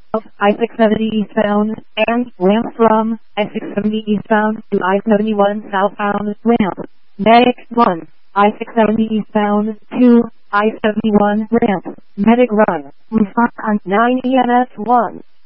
of I-670 eastbound and ramp from I-670 eastbound to I-71 southbound ramp. Medic 1, I-670 eastbound to I-71 ramp. Medic run. Response on 9 EMS 1.